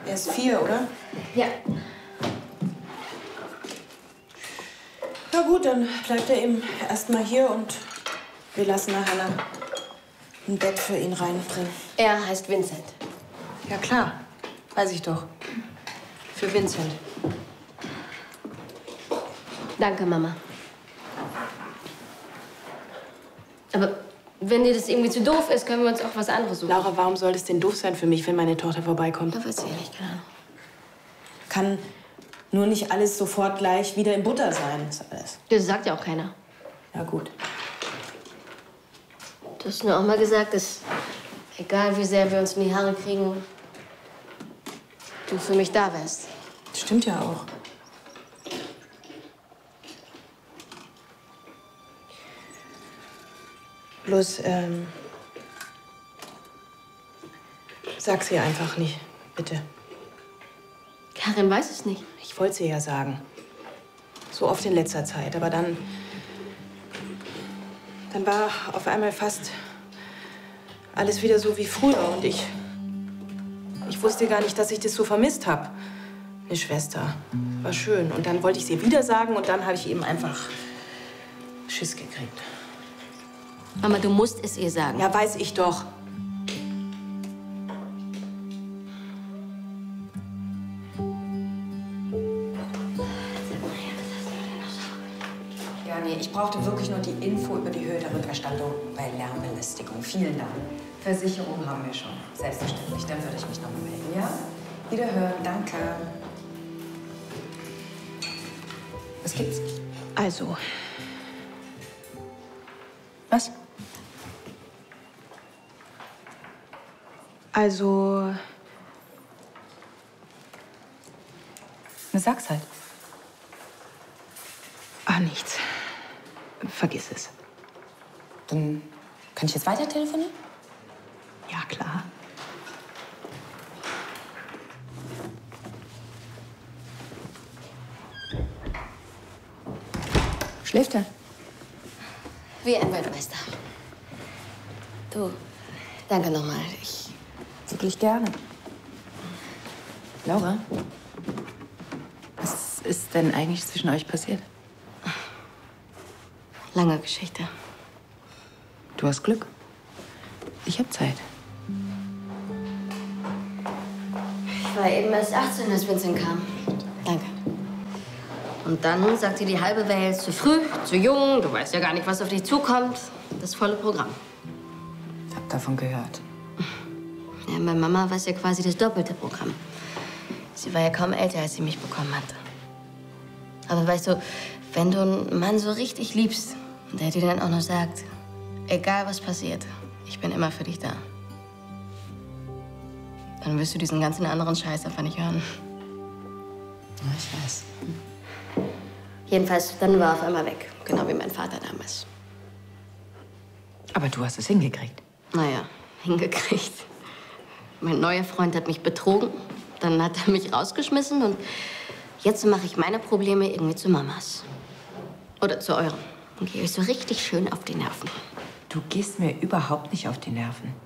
Er ist 4, oder? Ja. Na gut, dann bleibt er eben erstmal hier und wir lassen nachher ein Bett für ihn reinbringen. Er heißt Vincent. Ja klar, weiß ich doch. Für Vincent. Danke, Mama. Aber wenn dir das irgendwie zu doof ist, können wir uns auch was anderes suchen. Laura, warum soll es denn doof sein für mich, wenn meine Tochter vorbeikommt? Da weiß ich nicht, keine Ahnung. Kann nur nicht alles sofort gleich wieder in Butter sein, ist alles. Das sagt ja auch keiner. Ja gut. Du hast mir auch mal gesagt, dass egal wie sehr wir uns in die Haare kriegen, du für mich da wärst. Das stimmt ja auch. Bloß, sag's ihr einfach nicht, bitte. Karin weiß es nicht. Ich wollte sie ja sagen. So oft in letzter Zeit. Aber dann war auf einmal fast alles wieder so wie früher. Und ich wusste gar nicht, dass ich das so vermisst habe. Eine Schwester. War schön. Und dann wollte ich sie wieder sagen und dann habe ich eben einfach Schiss gekriegt. Mama, du musst es ihr sagen. Ja, weiß ich doch. Ja, nee, ich brauchte wirklich nur die Info über die Höhe der Rückerstattung bei Lärmbelästigung. Vielen Dank. Versicherung haben wir schon. Selbstverständlich. Dann würde ich mich noch mal melden, ja? Wiederhören. Danke. Was gibt's? Also. Was? Also. Na, sag's halt. Ach, nichts. Vergiss es. Dann kann ich jetzt weiter telefonieren? Ja, klar. Schläft er? Wie ein Weltmeister. Du, danke nochmal. Wirklich gerne. Laura, was ist denn eigentlich zwischen euch passiert? Lange Geschichte. Du hast Glück. Ich hab Zeit. Ich war eben erst 18, als Vincent kam. Danke. Und dann sagte die halbe Welt, zu früh, zu jung, du weißt ja gar nicht, was auf dich zukommt. Das volle Programm. Ich hab davon gehört. Ja, meine Mama weiß ja quasi das doppelte Programm. Sie war ja kaum älter, als sie mich bekommen hat. Aber weißt du, wenn du einen Mann so richtig liebst und der dir dann auch noch sagt, egal was passiert, ich bin immer für dich da, dann wirst du diesen ganzen anderen Scheiß einfach nicht hören. Ja, ich weiß. Jedenfalls, dann war er auf einmal weg. Genau wie mein Vater damals. Aber du hast es hingekriegt. Naja, hingekriegt. Mein neuer Freund hat mich betrogen. Dann hat er mich rausgeschmissen. Und jetzt mache ich meine Probleme irgendwie zu Mamas. Oder zu euren. Und gehe euch so richtig schön auf die Nerven. Du gehst mir überhaupt nicht auf die Nerven.